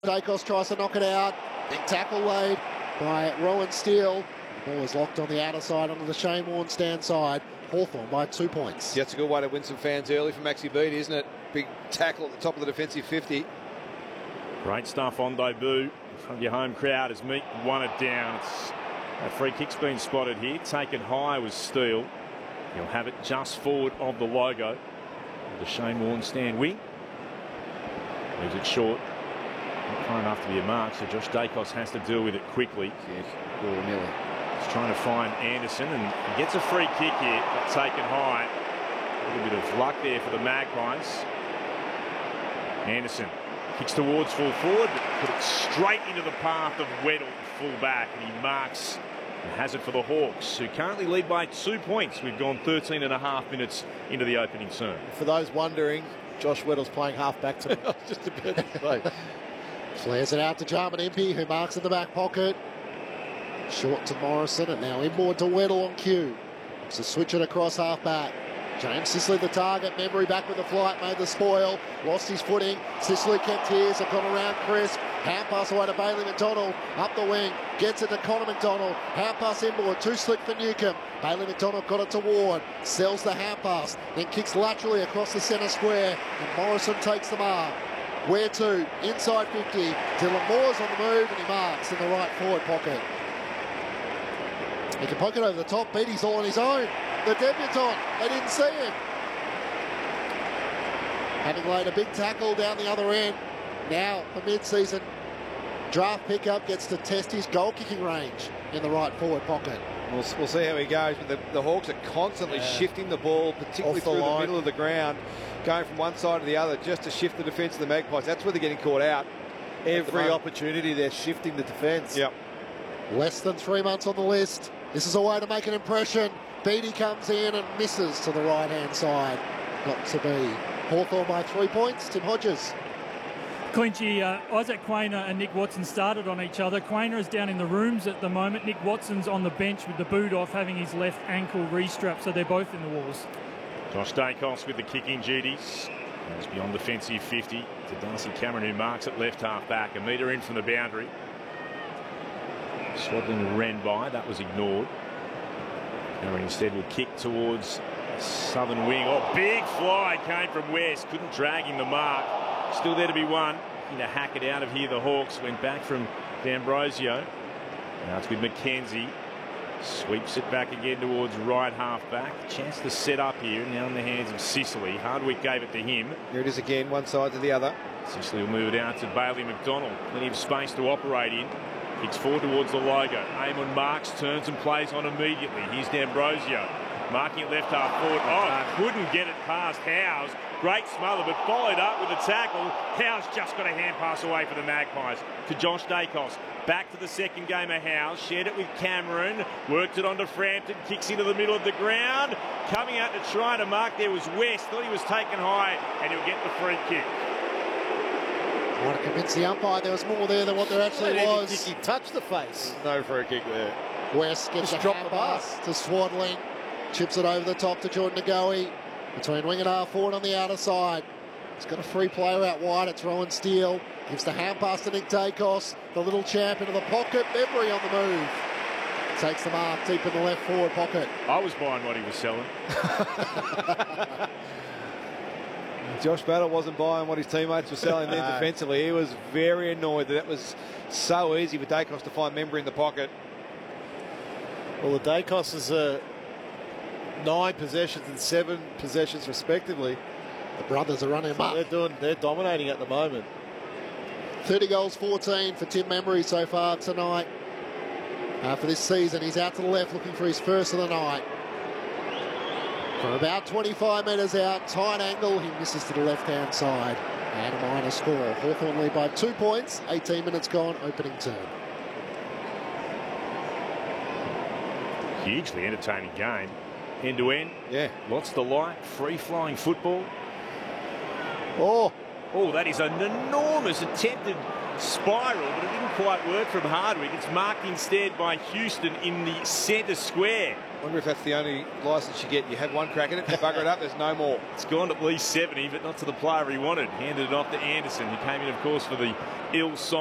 Dacos tries to knock it out. Big tackle laid by Rowan Steele. The ball is locked on the outer side onto the Shane Warne stand side. Hawthorn by 2 points. Yeah, it's a good way to win some fans early for Maxi Beattie, isn't it? Big tackle at the top of the defensive 50. Great stuff on debut in front of your home crowd as Meek won it down. A free kick's been spotted here. Taken high was Steele. He'll have it just forward of the logo. The Shane Warne stand wing. Moves it short. Not far enough to be a mark, so Josh Dacos has to deal with it quickly. Yes, willy-nilly. He's trying to find Anderson and he gets a free kick here, but taken high. A little bit of luck there for the Magpies. Anderson kicks towards full forward, but put it straight into the path of Weddle, full back, and he marks and has it for the Hawks, who currently lead by 2 points. We've gone 13 and a half minutes into the opening term. For those wondering, Josh Weddle's playing half-back tonight. Just a bit. Flares it out to Jarman Impey, who marks in the back pocket. Short to Morrison, and now inboard to Weddle on cue. Looks to switch it across half-back. James Sicily the target. Memory back with the flight, made the spoil. Lost his footing. Sicily kept his. Have gone around Crisp. Hand pass away to Bailey McDonald. Up the wing. Gets it to Connor McDonald. Hand pass inboard. Too slick for Newcomb. Bailey McDonald got it to Ward. Sells the hand pass. Then kicks laterally across the centre square. And Morrison takes the mark. Where to? Inside 50. Dylan Moore's on the move and he marks in the right forward pocket. He can poke it over the top. Beattie's all on his own. The debutant. They didn't see him. Having laid a big tackle down the other end. Now, for mid-season draft pickup, gets to test his goal-kicking range in the right forward pocket. We'll see how he goes, but the Hawks are constantly shifting the ball, particularly through the middle of the ground, going from one side to the other just to shift the defence of the Magpies. That's where they're getting caught out. Every opportunity, they're shifting the defence. Yep. Less than 3 months on the list. This is a way to make an impression. Beattie comes in and misses to the right-hand side. Got to be. Hawthorn by 3 points. Tim Hodges. Clinchy, Isaac Quainer and Nick Watson started on each other. Quainer is down in the rooms at the moment. Nick Watson's on the bench with the boot off, having his left ankle restrapped, so they're both in the walls. Josh Dacos with the kicking duties. Goes beyond defensive 50 to Darcy Cameron, who marks at left half back. A metre in from the boundary. Swaddling ran by, that was ignored. Cameron instead will kick towards southern wing. Oh, big fly came from West. Couldn't drag him the mark. Still there to be won. Looking to hack it out of here. The Hawks went back from D'Ambrosio. Now it's with McKenzie. Sweeps it back again towards right half back. Chance to set up here. Now in the hands of Sicily. Hardwick gave it to him. Here it is again, one side to the other. Sicily will move it out to Bailey McDonald. Plenty of space to operate in. Kicks forward towards the logo. Eamon marks, turns and plays on immediately. Here's D'Ambrosio. Marking it left half forward. Oh, couldn't get it past Howes. Great smother, but followed up with a tackle. Howes just got a hand pass away for the Magpies to Josh Dacos. Back to the second game of Howes. Shared it with Cameron. Worked it onto Frampton. Kicks into the middle of the ground. Coming out to try to mark there was West. Thought he was taken high, and he'll get the free kick. Want to convince the umpire there was more there than what there actually was. He touched the face. No free kick there. West gets a hand pass to Swaddling. Chips it over the top to Jordan Ngoe. Between wing and half forward on the outer side. He's got a free player out wide. It's Rowan Steele. Gives the hand pass to Nick Dacos. The little champ into the pocket. Memory on the move. Takes the mark deep in the left forward pocket. I was buying what he was selling. Josh Battle wasn't buying what his teammates were selling there defensively. He was very annoyed that it was so easy for Dacos to find Memory in the pocket. Well, the Dacos is 9 possessions and 7 possessions respectively. The brothers are running him up. They're dominating at the moment. 30 goals, 14 for Tim Memory so far tonight. For this season, he's out to the left looking for his first of the night. From about 25 metres out, tight angle, he misses to the left-hand side. And a minor score. Hawthorn lead by 2 points, 18 minutes gone, opening term. Hugely entertaining game. End to end. Yeah. Lots to like. Free-flying football. Oh, that is an enormous attempted spiral, but it didn't quite work from Hardwick. It's marked instead by Houston in the centre square. Wonder if that's the only licence you get. You have one crack at it, you bugger it up, there's no more. It's gone at least 70, but not to the player he wanted. Handed it off to Anderson, who came in, of course, for the ill sign.